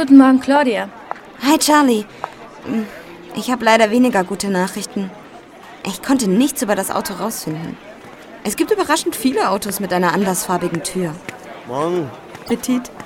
Guten Morgen, Claudia. Hi, Charlie. Ich habe leider weniger gute Nachrichten. Ich konnte nichts über das Auto rausfinden. Es gibt überraschend viele Autos mit einer andersfarbigen Tür. Morgen. Appetit.